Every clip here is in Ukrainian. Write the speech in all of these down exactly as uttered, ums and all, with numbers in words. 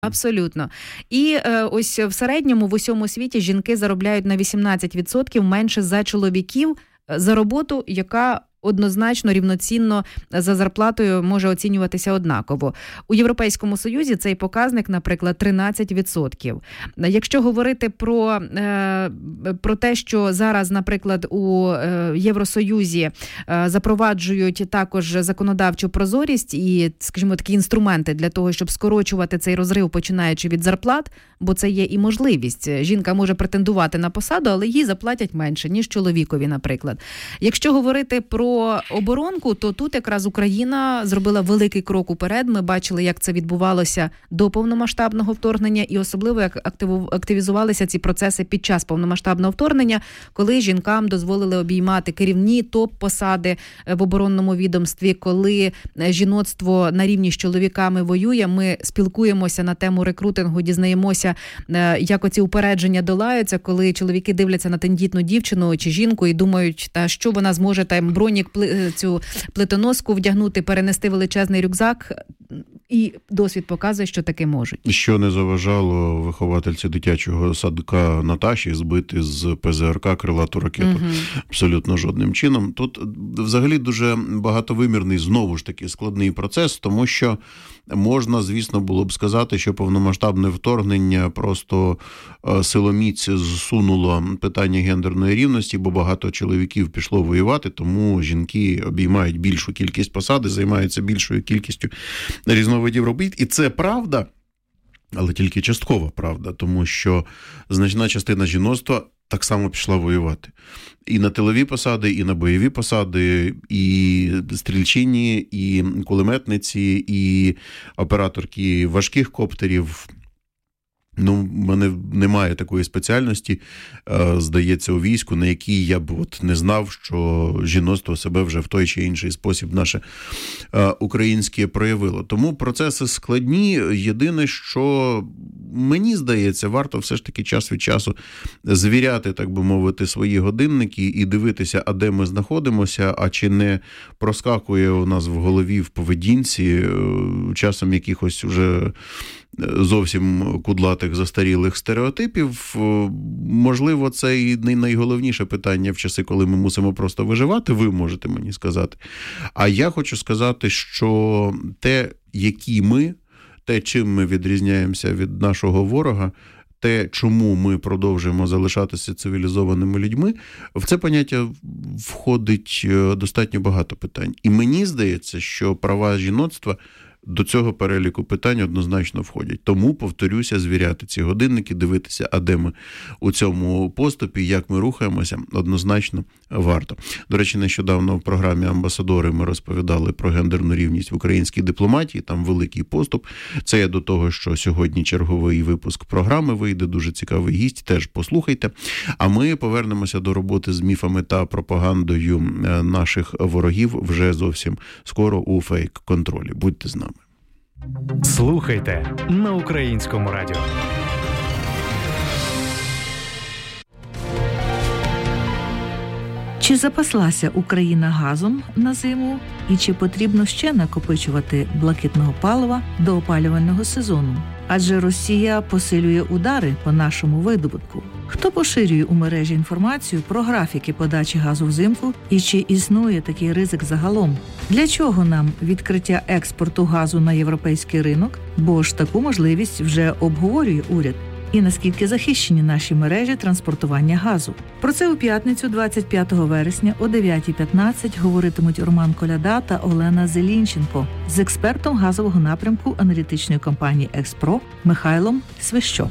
Абсолютно. І е, ось в середньому в усьому світі жінки заробляють на вісімнадцять відсотків менше за чоловіків за роботу, яка однозначно рівноцінно за зарплатою може оцінюватися однаково. У Європейському Союзі цей показник, наприклад, тринадцять відсотків. Якщо говорити про, е, про те, що зараз, наприклад, у е, Євросоюзі е, запроваджують також законодавчу прозорість і, скажімо, такі інструменти для того, щоб скорочувати цей розрив, починаючи від зарплат, бо це є і можливість. Жінка може претендувати на посаду, але їй заплатять менше, ніж чоловікові, наприклад. Якщо говорити про оборонку, то тут якраз Україна зробила великий крок уперед. Ми бачили, як це відбувалося до повномасштабного вторгнення і особливо, як активізувалися ці процеси під час повномасштабного вторгнення, коли жінкам дозволили обіймати керівні топ-посади в оборонному відомстві, коли жіноцтво на рівні з чоловіками воює. Ми спілкуємося на тему рекрутингу, дізнаємося, як оці упередження долаються, коли чоловіки дивляться на тендітну дівчину чи жінку і думають, та що вона зможе там бронік, цю плитоноску вдягнути, перенести величезний рюкзак, і досвід показує, що таке можуть. Що не заважало виховательці дитячого садка Наташі збити з ПЗРК крилату ракету. Угу. Абсолютно жодним чином. Тут взагалі дуже багатовимірний, знову ж таки, складний процес, тому що можна, звісно, було б сказати, що повномасштабне вторгнення просто силоміць зсунуло питання гендерної рівності, бо багато чоловіків пішло воювати, тому жінки обіймають більшу кількість посади, займаються більшою кількістю різновидів робіт. І це правда, але тільки часткова правда, тому що значна частина жіноцтва так само пішла воювати. І на тилові посади, і на бойові посади, і стрільчині, і кулеметниці, і операторки важких коптерів. Ну, в мене немає такої спеціальності, здається, у війську, на якій я б от не знав, що жіноцтво себе вже в той чи інший спосіб наше українське проявило. Тому процеси складні. Єдине, що мені здається, варто все ж таки час від часу звіряти, так би мовити, свої годинники і дивитися, а де ми знаходимося, а чи не проскакує у нас в голові в поведінці часом якихось уже зовсім кудлатих застарілих стереотипів. Можливо, це і не найголовніше питання в часи, коли ми мусимо просто виживати, ви можете мені сказати. А я хочу сказати, що те, які ми, те, чим ми відрізняємося від нашого ворога, те, чому ми продовжуємо залишатися цивілізованими людьми, в це поняття входить достатньо багато питань. І мені здається, що права жіноцтва до цього переліку питань однозначно входять. Тому, повторюся, звіряти ці годинники, дивитися, а де ми у цьому поступі, як ми рухаємося, однозначно варто. До речі, нещодавно в програмі «Амбасадори» ми розповідали про гендерну рівність в українській дипломатії, там великий поступ. Це я до того, що сьогодні черговий випуск програми вийде, дуже цікавий гість, теж послухайте. А ми повернемося до роботи з міфами та пропагандою наших ворогів вже зовсім скоро у фейк-контролі. Будьте з нами. Слухайте на Українському радіо. Чи запаслася Україна газом на зиму? І чи потрібно ще накопичувати блакитного палива до опалювального сезону? Адже Росія посилює удари по нашому видобутку. Хто поширює у мережі інформацію про графіки подачі газу взимку і чи існує такий ризик загалом? Для чого нам відкриття експорту газу на європейський ринок? Бо ж таку можливість вже обговорює уряд. І наскільки захищені наші мережі транспортування газу. Про це у п'ятницю, двадцять п'ятого вересня о дев'ята п'ятнадцять говоритимуть Роман Коляда та Олена Зелінченко з експертом газового напрямку аналітичної компанії «Експро» Михайлом Свищо.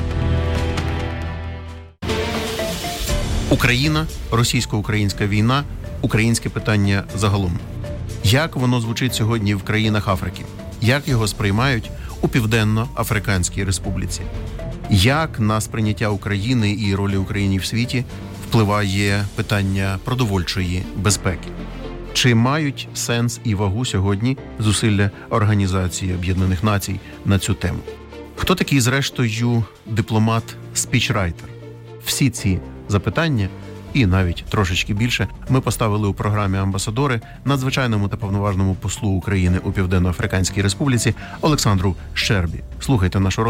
Україна, російсько-українська війна, українське питання загалом. Як воно звучить сьогодні в країнах Африки? Як його сприймають у Південно-Африканській Республіці? Як на сприйняття України і ролі України в світі впливає питання продовольчої безпеки? Чи мають сенс і вагу сьогодні зусилля Організації Об'єднаних Націй на цю тему? Хто такий, зрештою, дипломат-спічрайтер? Всі ці запитання і навіть трошечки більше, ми поставили у програмі «Амбасадори» надзвичайному та повноважному послу України у Південно-Африканській Республіці Олександру Щербі. Слухайте нашу